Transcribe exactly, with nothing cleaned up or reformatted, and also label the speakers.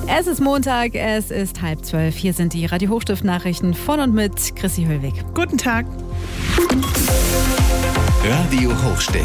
Speaker 1: Es ist Montag, es ist halb zwölf. Hier sind die Radio Hochstift-Nachrichten von und mit Chrissy Höllwig.
Speaker 2: Guten Tag.
Speaker 3: Radio Hochstift.